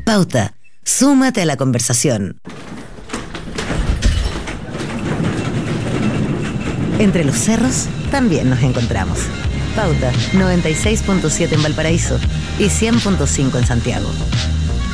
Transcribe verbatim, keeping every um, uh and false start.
Pauta, súmate a la conversación. Entre los cerros también nos encontramos. Pauta noventa y seis punto siete en Valparaíso y cien punto cinco en Santiago.